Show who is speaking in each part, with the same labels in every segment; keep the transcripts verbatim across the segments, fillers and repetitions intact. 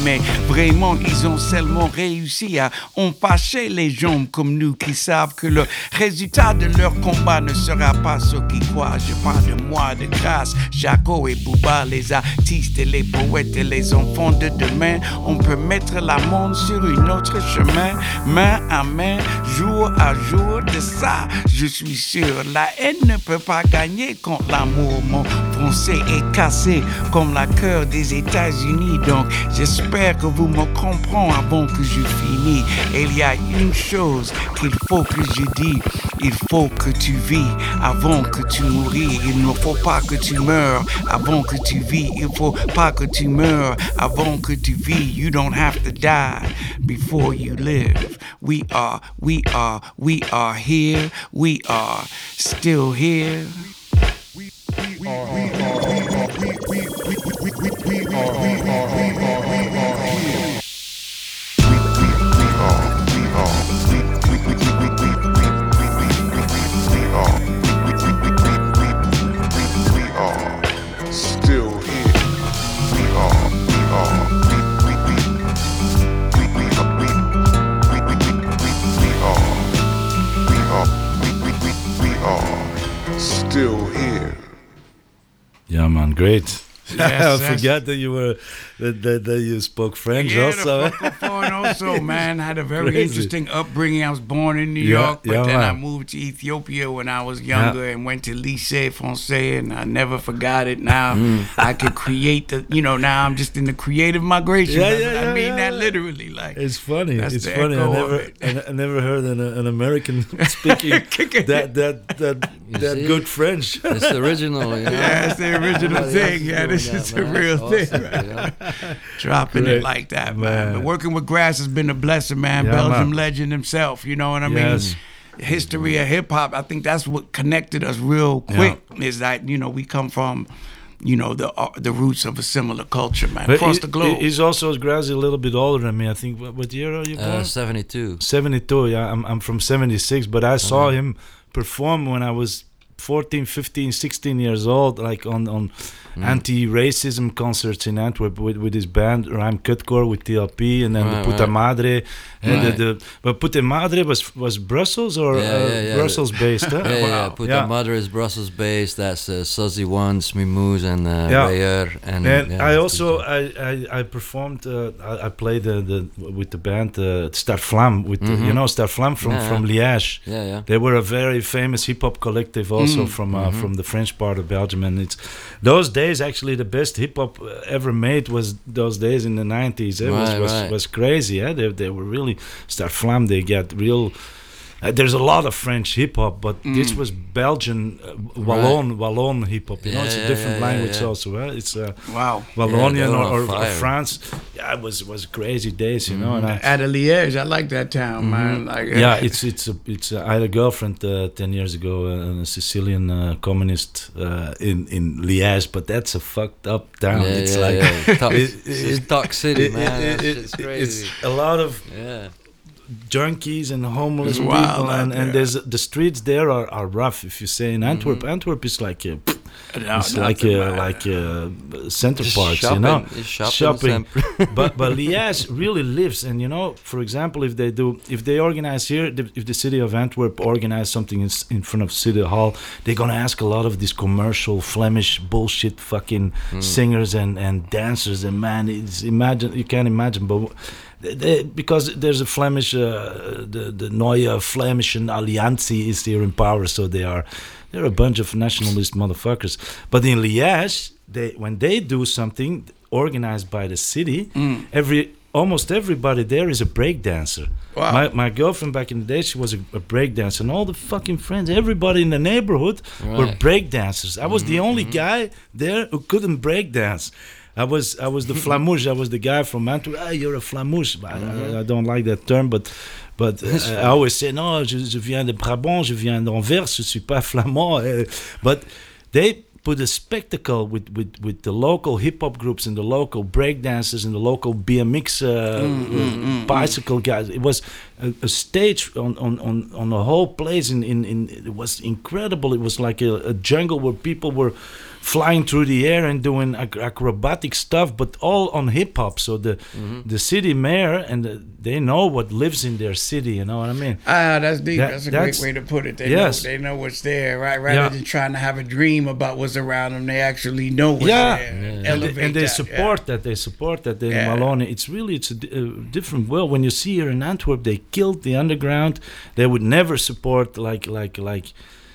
Speaker 1: mais vraiment ils ont seulement réussi à empêcher les gens comme nous qui savent que le résultat de leur combat ne sera pas ce qu'ils croient. Je parle de moi, de Grâce, Jaco et Booba, les artistes et les poètes et les enfants de demain. On peut mettre la monde sur une autre chemin, main à main, jour à jour. De ça, je suis sûr. La haine ne peut pas gagner contre l'amour. Mon français est cassé comme la cœur des États-Unis. Donc, j'espère que vous me comprenez avant que je finisse. Il y a une chose qu'il faut que je dise. Il faut que tu vis avant que tu mouris. Il ne faut pas que tu meurs avant que tu vis. Il ne faut pas que tu meurs avant que tu vis. You don't have to die before you live. We are, we are, we are here. We are still here. We are, we are, we are, we
Speaker 2: still here.
Speaker 3: Yeah, man, great.
Speaker 1: Yes,
Speaker 3: I forgot that you were that, that, that you spoke French
Speaker 1: yeah,
Speaker 3: also.
Speaker 1: The francophone also, man. Had a very
Speaker 3: Crazy.
Speaker 1: interesting upbringing. I was born in New
Speaker 3: Yeah,
Speaker 1: York, but
Speaker 3: yeah,
Speaker 1: then
Speaker 3: man.
Speaker 1: I moved to Ethiopia when I was younger
Speaker 3: Yeah.
Speaker 1: and went to Lycée Français, and I never forgot it. Now
Speaker 3: Mm.
Speaker 1: I could create the, you know, now I'm just in the creative migration.
Speaker 3: Yeah,
Speaker 1: I-
Speaker 3: yeah,
Speaker 1: I
Speaker 3: yeah,
Speaker 1: mean
Speaker 3: yeah,
Speaker 1: that
Speaker 3: yeah.
Speaker 1: literally, like.
Speaker 3: It's funny.
Speaker 1: That's
Speaker 3: It's
Speaker 1: the
Speaker 3: funny. I
Speaker 1: echo of
Speaker 3: never,
Speaker 1: it.
Speaker 3: I, I never heard an, an American speaking that that that
Speaker 4: You
Speaker 3: that
Speaker 4: see?
Speaker 3: good French.
Speaker 4: It's the original, you know?
Speaker 1: Yeah, it's the original
Speaker 4: Everybody
Speaker 1: thing.
Speaker 4: else
Speaker 1: Yeah,
Speaker 4: doing
Speaker 1: this
Speaker 4: that,
Speaker 1: is the
Speaker 4: man.
Speaker 1: real
Speaker 4: That's
Speaker 1: thing.
Speaker 4: awesome, you know?
Speaker 1: Dropping
Speaker 3: Great.
Speaker 1: it like that, man.
Speaker 3: Man.
Speaker 1: But working with Grass has been a blessing, man.
Speaker 3: Yeah,
Speaker 1: Belgium
Speaker 3: man.
Speaker 1: legend himself, you know what I
Speaker 3: Yes.
Speaker 1: mean? History of hip hop, I think that's what connected us real quick. Is that, you know, we come from, you know, the uh, the roots of a similar culture, man,
Speaker 3: But
Speaker 1: across
Speaker 3: he-
Speaker 1: the globe.
Speaker 3: He's also Grazi a little bit older than me. I think. What, what year are you born?
Speaker 4: Uh, seventy-two.
Speaker 3: seventy-two. Yeah, I'm I'm from seventy-six, but I saw
Speaker 4: Uh-huh.
Speaker 3: him perform when I was fourteen, fifteen, sixteen years old, like on on
Speaker 4: Mm.
Speaker 3: anti-racism concerts in Antwerp with, with his band Rhyme Cutcore with T L P, and then
Speaker 4: Right,
Speaker 3: the Puta
Speaker 4: right.
Speaker 3: Madre. And
Speaker 4: Right.
Speaker 3: the, the but Puta Madre was was Brussels or
Speaker 4: Yeah,
Speaker 3: uh,
Speaker 4: yeah, yeah.
Speaker 3: Brussels based. Huh?
Speaker 4: Yeah, yeah, yeah.
Speaker 3: Wow.
Speaker 4: Puta
Speaker 3: Yeah.
Speaker 4: Madre is Brussels based. That's uh, Suzy Ones, Mimouz, and uh,
Speaker 3: Yeah.
Speaker 4: Rayer. And,
Speaker 3: And
Speaker 4: yeah,
Speaker 3: I
Speaker 4: it's
Speaker 3: also
Speaker 4: decent.
Speaker 3: I, I, I performed uh, I, I played the, the with the band uh, Star Flam with the,
Speaker 4: Mhm.
Speaker 3: you know Star Flam from
Speaker 4: Yeah,
Speaker 3: from Liège.
Speaker 4: Yeah, yeah.
Speaker 3: They were a very famous hip hop collective also
Speaker 1: Mm.
Speaker 3: from uh,
Speaker 4: Mhm.
Speaker 3: from the French part of Belgium, and it's those days actually the best hip hop uh, ever made was those days in the nineties. It was
Speaker 4: Right,
Speaker 3: was,
Speaker 4: right.
Speaker 3: was crazy. Yeah, they they were really Star Flam. They got real. Uh, there's a lot of French hip hop, but this
Speaker 1: Mm.
Speaker 3: was Belgian uh, Wallon Wallon hip hop. You know,
Speaker 4: Yeah,
Speaker 3: it's a
Speaker 4: yeah,
Speaker 3: different
Speaker 4: yeah, yeah,
Speaker 3: language
Speaker 4: yeah.
Speaker 3: also. Huh? It's uh,
Speaker 1: Wow.
Speaker 3: Wallonian
Speaker 4: they were
Speaker 3: or,
Speaker 4: on
Speaker 3: or, or
Speaker 4: fire.
Speaker 3: France. Yeah, it was was crazy days, you know. And I,
Speaker 1: Out of Liège, I like that town, man. Like,
Speaker 3: yeah, it's it's a, it's a, I had a girlfriend uh, ten years ago, uh, a Sicilian uh, communist uh, in in Liège, but that's a fucked up town.
Speaker 4: Yeah,
Speaker 3: it's
Speaker 4: yeah,
Speaker 3: like
Speaker 4: yeah. Talk,
Speaker 3: it-
Speaker 4: it's
Speaker 3: it-
Speaker 4: Talk City,
Speaker 3: it-
Speaker 4: man.
Speaker 3: it-
Speaker 4: That
Speaker 3: it-
Speaker 4: shit's
Speaker 3: it-
Speaker 4: crazy.
Speaker 3: it's a lot of
Speaker 4: Yeah.
Speaker 3: junkies and homeless
Speaker 1: It's wild
Speaker 3: people,
Speaker 1: out
Speaker 3: and,
Speaker 1: there.
Speaker 3: and there's the streets there are, are rough. If you say in Antwerp, Antwerp is like a,
Speaker 1: No,
Speaker 3: it's
Speaker 1: nothing,
Speaker 3: like a,
Speaker 1: man.
Speaker 3: like a center
Speaker 4: Just
Speaker 3: parts,
Speaker 4: shopping,
Speaker 3: you know,
Speaker 4: just shopping
Speaker 3: but but Liège really lives, and you know, for example, if they do, if they organize here, the- if the city of Antwerp organize something in, s- in front of City Hall, they're gonna ask a lot of these commercial Flemish bullshit fucking singers and and dancers, and man, it's imagine you can't imagine, but. They, they- because there's a Flemish, uh, the the Neue Flämische Alliantie is here in power, so they are, they're a bunch of nationalist motherfuckers. But in Liège, they when they do something organized by the city,
Speaker 1: Mm.
Speaker 3: every almost everybody there is a break dancer.
Speaker 1: Wow.
Speaker 3: My my girlfriend back in the day, she was a, a break dancer, and all the fucking friends, everybody in the neighborhood were
Speaker 4: Right.
Speaker 3: break dancers. I was the only guy there who couldn't break dance. I was I was the flamouche. I was the guy from Antwerp. Ah, you're a flamouche. I, I, I don't like that term, but but uh, I always say no. Je, je viens de Brabant. Je viens d'Anvers. Je suis pas flamand. Uh, But they put a spectacle with, with, with the local hip hop groups and the local break dancers and the local B M X uh, uh, bicycle guys. It was a, a stage on, on, on, on the whole place. In, in, in it was incredible. It was like a, a jungle where people were flying through the air and doing ac- acrobatic stuff, but all on hip hop. So the
Speaker 4: Mm-hmm.
Speaker 3: the city mayor and the, they know what lives in their city. You know what I mean?
Speaker 1: Ah, that's deep.
Speaker 3: That-
Speaker 1: that's a
Speaker 3: that's-
Speaker 1: great way to put it. They
Speaker 3: yes.
Speaker 1: know they know what's there, right? Rather
Speaker 3: Yeah.
Speaker 1: than trying to have a dream about what's around them, they actually know what's
Speaker 3: Yeah.
Speaker 1: there.
Speaker 3: And they,
Speaker 1: Elevate
Speaker 3: and they
Speaker 1: that,
Speaker 3: support that. They support that in
Speaker 1: Yeah.
Speaker 3: Wallonia. It's really it's a, di- a different world. When you see here in Antwerp, they killed the underground. They would never support like like like.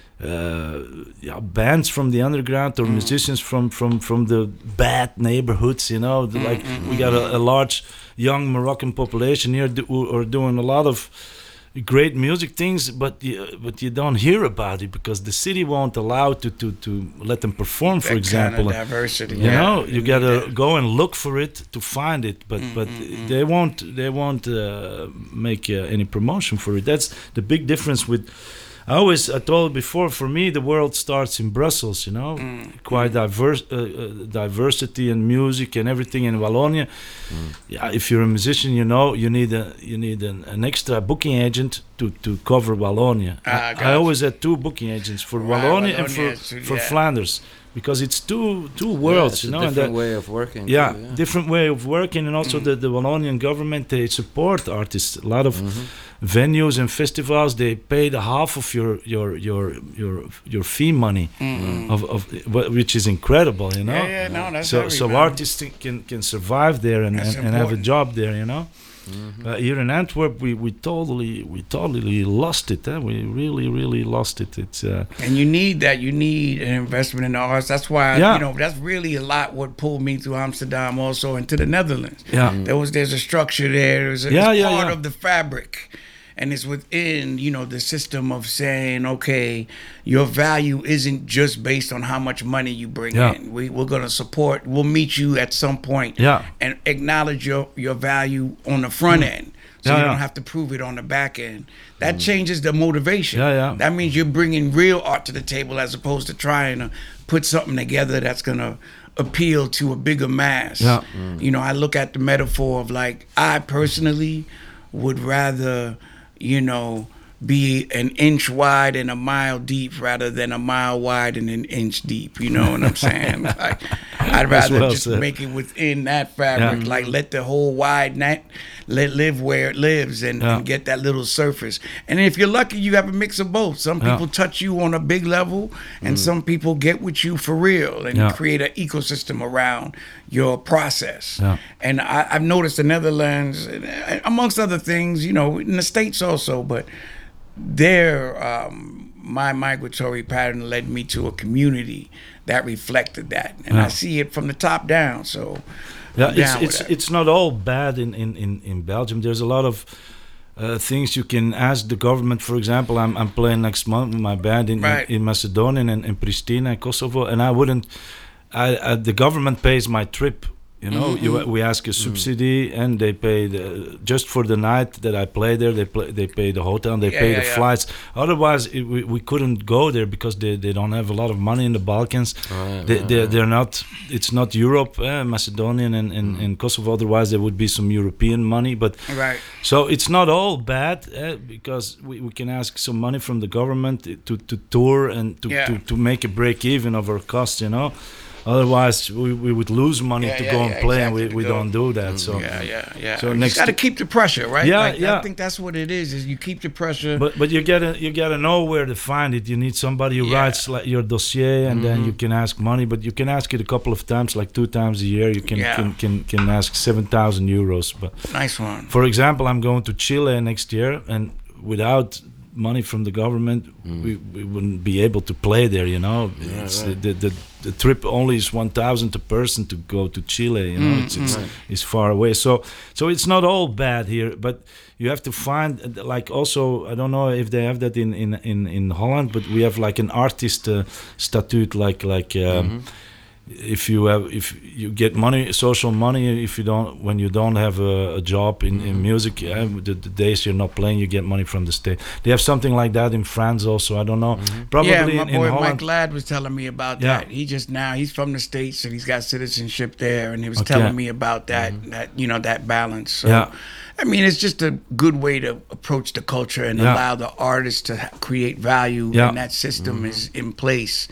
Speaker 3: Uh, yeah, bands from the underground or
Speaker 1: Mm.
Speaker 3: musicians from, from, from the bad neighborhoods, you know.
Speaker 1: Mm,
Speaker 3: The- like we got a, a large young Moroccan population here do, who are doing a lot of great music things, but you, but you don't hear about it because the city won't allow to, to, to let them perform, for
Speaker 1: That
Speaker 3: example.
Speaker 1: kind of diversity.
Speaker 3: You
Speaker 1: yeah.
Speaker 3: know, you
Speaker 1: need
Speaker 3: gotta
Speaker 1: that.
Speaker 3: go and look for it to find it, but
Speaker 1: Mm,
Speaker 3: but
Speaker 1: mm,
Speaker 3: they won't they won't uh, make uh, any promotion for it. That's the big difference with. I always I told before. For me, the world starts in Brussels. You know,
Speaker 1: Mm,
Speaker 3: quite diverse uh, uh, diversity and music and everything in Wallonia. Yeah, if you're a musician, you know you need a you need an, an extra booking agent to, to cover Wallonia.
Speaker 1: Ah,
Speaker 3: I, I
Speaker 1: gotcha.
Speaker 3: always had two booking agents for
Speaker 1: Right,
Speaker 3: Wallonia and
Speaker 1: Wallonia,
Speaker 3: for
Speaker 1: so,
Speaker 3: for
Speaker 1: yeah.
Speaker 3: Flanders because it's two two
Speaker 4: Yeah,
Speaker 3: worlds.
Speaker 4: it's
Speaker 3: you
Speaker 4: a
Speaker 3: know, and
Speaker 4: different
Speaker 3: that,
Speaker 4: way of working.
Speaker 3: yeah,
Speaker 4: too, yeah.
Speaker 3: different way of working, and also the, the Wallonian government, they support artists. A lot of
Speaker 4: Mhm.
Speaker 3: venues and festivals, they pay the half of your your your your your fee money,
Speaker 1: Mm.
Speaker 3: of, of wh- which is incredible, you know.
Speaker 1: Yeah, yeah, no, that's
Speaker 3: so
Speaker 1: heavy,
Speaker 3: so
Speaker 1: man.
Speaker 3: artists think can can survive there and,
Speaker 1: That's
Speaker 3: and, and have a
Speaker 1: important.
Speaker 3: job there, you know.
Speaker 4: Mhm.
Speaker 3: Uh, here in Antwerp, we, we totally we totally lost it. Eh? We really really lost it. It's uh,
Speaker 1: And you need that. You need an investment in the arts. That's why,
Speaker 3: Yeah.
Speaker 1: you know, that's really a lot what pulled me through Amsterdam also and to the Netherlands.
Speaker 3: yeah.
Speaker 1: There was there's a structure there. There's a,
Speaker 3: Yeah,
Speaker 1: it's
Speaker 3: yeah,
Speaker 1: part
Speaker 3: yeah.
Speaker 1: of the fabric. And it's within, you know, the system of saying, okay, your value isn't just based on how much money you bring
Speaker 3: Yeah.
Speaker 1: in. We, we're going to support, we'll meet you at some point
Speaker 3: Yeah.
Speaker 1: and acknowledge your, your value on the front end. So
Speaker 3: Yeah,
Speaker 1: you
Speaker 3: yeah.
Speaker 1: don't have to prove it on the back end. That changes the motivation.
Speaker 3: Yeah, yeah.
Speaker 1: That means you're bringing real art to the table as opposed to trying to put something together that's going to appeal to a bigger mass.
Speaker 3: Yeah.
Speaker 1: You know, I look at the metaphor of like, I personally would rather, you know, be an inch wide and a mile deep rather than a mile wide and an inch deep. You know what I'm saying? Like, I'd
Speaker 3: That's
Speaker 1: rather
Speaker 3: well
Speaker 1: just
Speaker 3: said.
Speaker 1: make it within that fabric.
Speaker 3: Yeah.
Speaker 1: Like, let the whole wide net let live where it lives and,
Speaker 3: Yeah.
Speaker 1: and get that little surface. And if you're lucky, you have a mix of both. Some
Speaker 3: Yeah.
Speaker 1: people touch you on a big level, and some people get with you for real and
Speaker 3: Yeah.
Speaker 1: create an ecosystem around your process.
Speaker 3: Yeah.
Speaker 1: And I, I've noticed the Netherlands, uh, amongst other things, you know, in the States also, but there, um, my migratory pattern led me to a community that reflected that. And
Speaker 3: Yeah.
Speaker 1: I see it from the top down. So,
Speaker 3: Yeah,
Speaker 1: I'm
Speaker 3: it's
Speaker 1: down with
Speaker 3: it's
Speaker 1: that.
Speaker 3: it's not all bad in, in, in, in Belgium. There's a lot of uh, things you can ask the government. For example, I'm I'm playing next month with my band in,
Speaker 1: Right.
Speaker 3: in, in Macedonia and in Pristina, Kosovo, and I wouldn't. I, I the government pays my trip. You know,
Speaker 1: Mm-hmm.
Speaker 3: you, we ask a subsidy, and they pay the, just for the night that I play there. They play, they pay the hotel, and they
Speaker 1: Yeah,
Speaker 3: pay
Speaker 1: yeah,
Speaker 3: the
Speaker 1: yeah.
Speaker 3: flights. Otherwise, it, we, we couldn't go there because they, they don't have a lot of money in the Balkans.
Speaker 4: Right,
Speaker 3: They,
Speaker 4: right,
Speaker 3: they're,
Speaker 4: right.
Speaker 3: they're not. It's not Europe, eh, Macedonian and, and, and Kosovo. Otherwise, there would be some European money. But
Speaker 1: Right.
Speaker 3: so it's not all bad eh, because we, we can ask some money from the government to, to tour and to,
Speaker 1: Yeah.
Speaker 3: to, to make a break even of our costs. You know. Otherwise, we, we would lose money
Speaker 1: Yeah,
Speaker 3: to
Speaker 1: yeah,
Speaker 3: go and
Speaker 1: yeah,
Speaker 3: play,
Speaker 1: exactly,
Speaker 3: and we, we
Speaker 1: to go.
Speaker 3: don't do that. So,
Speaker 1: Yeah, yeah, yeah.
Speaker 3: So
Speaker 1: you
Speaker 3: next
Speaker 1: got to
Speaker 3: to-
Speaker 1: keep the pressure, right?
Speaker 3: Yeah,
Speaker 1: Like,
Speaker 3: yeah.
Speaker 1: I think that's what it is. Is you keep the pressure.
Speaker 3: but but you gotta you gotta know where to find it. You need somebody who
Speaker 1: Yeah.
Speaker 3: writes like your dossier, and then you can ask money. But you can ask it a couple of times, like two times a year. You can
Speaker 1: Yeah.
Speaker 3: can, can can ask seven thousand euros. But
Speaker 1: Nice one.
Speaker 3: for example, I'm going to Chile next year, and without money from the government, we, we wouldn't be able to play there. You know, it's,
Speaker 4: right.
Speaker 3: The, the the trip only is one thousand a person to go to Chile. You know, it's it's, it's far away. So so it's not all bad here, but you have to find uh, like also I don't know if they have that in in in, in Holland, but we have like an artist uh, statute, like like. Um, If you have, if you get money, social money, if you don't, when you don't have a, a job in, in music, yeah, the, the days you're not playing, you get money from the state. They have something like that in France also. I don't know. Probably
Speaker 1: yeah, my
Speaker 3: in, in
Speaker 1: boy
Speaker 3: Holland.
Speaker 1: Mike Ladd was telling me about
Speaker 3: Yeah.
Speaker 1: that. He just now he's from the States and he's got citizenship there, and he was
Speaker 3: Okay.
Speaker 1: telling me about that. That you know that balance. So,
Speaker 3: Yeah.
Speaker 1: I mean, it's just a good way to approach the culture and
Speaker 3: Yeah.
Speaker 1: allow the artist to ha- create value,
Speaker 3: Yeah.
Speaker 1: and that system is in place.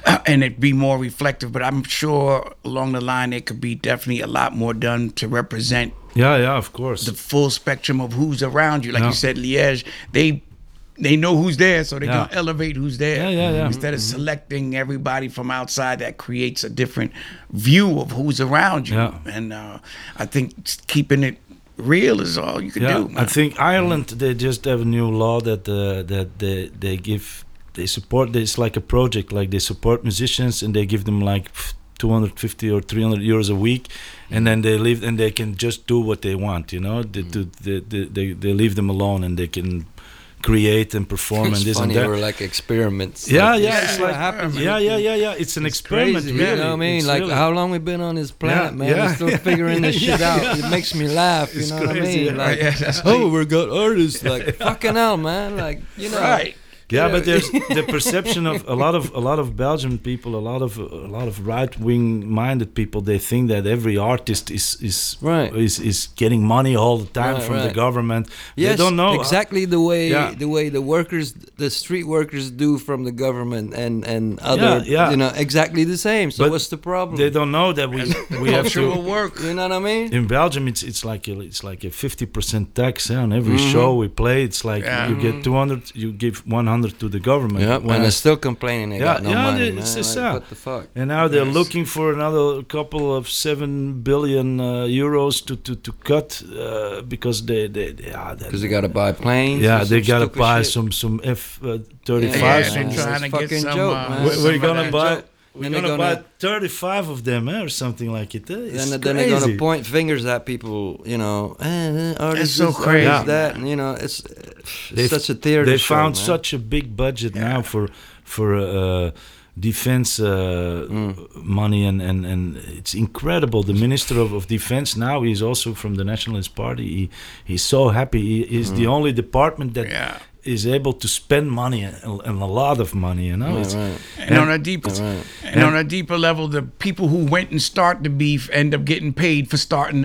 Speaker 1: and it be more reflective. But I'm sure along the line there could be definitely a lot more done to represent
Speaker 3: Yeah, yeah, of course.
Speaker 1: the full spectrum of who's around you. Like
Speaker 3: Yeah.
Speaker 1: you said, Liège, they they know who's there, so they're
Speaker 3: Yeah.
Speaker 1: gonna elevate who's there.
Speaker 3: Yeah, yeah, yeah.
Speaker 1: Instead of selecting everybody from outside, that creates a different view of who's around you.
Speaker 3: Yeah.
Speaker 1: And uh, I think keeping it real is all you can
Speaker 3: Yeah,
Speaker 1: do. Man.
Speaker 3: I think Ireland they just have a new law that uh, that they they give they support. It's like a project, like they support musicians and they give them like two hundred fifty or three hundred euros a week, and then they leave and they can just do what they want. You know, they do they, they, they they leave them alone and they can create and perform
Speaker 4: It's
Speaker 3: and this
Speaker 4: funny,
Speaker 3: and that.
Speaker 4: we're like experiments.
Speaker 3: Yeah,
Speaker 4: like,
Speaker 3: yeah,
Speaker 4: this
Speaker 3: it's
Speaker 4: is what
Speaker 3: like
Speaker 4: happens.
Speaker 3: yeah, yeah, yeah, yeah. It's an
Speaker 4: It's
Speaker 3: experiment,
Speaker 4: crazy,
Speaker 3: really.
Speaker 4: you know what I mean?
Speaker 3: It's
Speaker 4: Like
Speaker 3: really-
Speaker 4: how long we been on this planet,
Speaker 3: Yeah,
Speaker 4: man?
Speaker 3: yeah,
Speaker 4: We're still
Speaker 3: yeah,
Speaker 4: figuring this
Speaker 3: yeah,
Speaker 4: shit out.
Speaker 3: yeah.
Speaker 4: It makes me laugh. You
Speaker 3: It's
Speaker 4: know what I
Speaker 3: crazy,
Speaker 4: mean?
Speaker 3: yeah.
Speaker 4: Like,
Speaker 1: Yeah, that's
Speaker 4: oh, we got artists. Like fucking hell, man. Like you know.
Speaker 1: Right.
Speaker 3: Yeah, but there's the perception of a lot of a lot of Belgian people, a lot of a lot of right wing minded people. They think that every artist is is
Speaker 4: Right.
Speaker 3: is, is getting money all the time
Speaker 4: Right,
Speaker 3: from
Speaker 4: right.
Speaker 3: the government.
Speaker 4: Yes,
Speaker 3: they don't know
Speaker 4: exactly the way
Speaker 3: Yeah.
Speaker 4: the way the workers, the street workers, do from the government and and other,
Speaker 3: Yeah, yeah.
Speaker 4: you know, exactly the same. So
Speaker 3: But
Speaker 4: what's the problem?
Speaker 3: They don't know that we we have
Speaker 1: Cultural
Speaker 3: to.
Speaker 1: work.
Speaker 4: You know what I mean?
Speaker 3: In Belgium, it's it's like a, it's like a fifty percent tax eh, on every show we play. It's like
Speaker 1: Yeah.
Speaker 3: you get two hundred, you give one hundred to the government.
Speaker 4: Yeah,
Speaker 3: When
Speaker 4: and
Speaker 3: I
Speaker 4: they're still complaining they
Speaker 3: Yeah,
Speaker 4: got no
Speaker 3: yeah,
Speaker 4: money,
Speaker 3: it's
Speaker 4: man.
Speaker 3: just
Speaker 4: Like,
Speaker 3: sad.
Speaker 4: what the fuck?
Speaker 3: And now they're
Speaker 1: Yes.
Speaker 3: looking for another couple of seven billion uh, euros to to to cut uh, because they they, they ah,
Speaker 4: Because they got to buy planes.
Speaker 3: yeah
Speaker 4: or
Speaker 3: they
Speaker 4: some
Speaker 3: gotta
Speaker 4: stupid
Speaker 3: buy
Speaker 4: shit.
Speaker 3: some some F thirty-five.
Speaker 1: Yeah,
Speaker 3: some-
Speaker 1: they're
Speaker 4: man.
Speaker 1: trying to
Speaker 4: It's
Speaker 1: get
Speaker 4: fucking
Speaker 1: some,
Speaker 4: joke,
Speaker 1: uh,
Speaker 4: man.
Speaker 3: we're,
Speaker 1: some
Speaker 3: we're
Speaker 1: of
Speaker 3: gonna
Speaker 1: that
Speaker 3: buy.
Speaker 4: joke.
Speaker 3: We're
Speaker 4: Then
Speaker 3: gonna,
Speaker 4: they're
Speaker 3: buy
Speaker 4: gonna-
Speaker 3: thirty-five of them, eh, or something like it. Eh? It's
Speaker 4: Then, then they're
Speaker 3: crazy.
Speaker 4: gonna point fingers at people, you know. Eh, eh, artists
Speaker 1: so
Speaker 4: this,
Speaker 1: crazy.
Speaker 4: artists
Speaker 3: Yeah.
Speaker 4: that, and, you know, it's, it's
Speaker 3: They've-
Speaker 4: such a theater.
Speaker 3: They
Speaker 4: show,
Speaker 3: found
Speaker 4: man.
Speaker 3: such a big budget now for for uh, defense uh,
Speaker 4: Mm.
Speaker 3: money, and, and, and it's incredible. The Minister of, of Defense now, he's also from the Nationalist Party. He he's so happy. He is
Speaker 4: Mm.
Speaker 3: the only department that
Speaker 1: Yeah.
Speaker 3: is able to spend money and, and a lot of money. You know,
Speaker 4: Right,
Speaker 3: It's-
Speaker 4: right.
Speaker 1: And on a deeper,
Speaker 4: Right.
Speaker 1: and on a deeper level, the people who went and start the beef end up getting paid for starting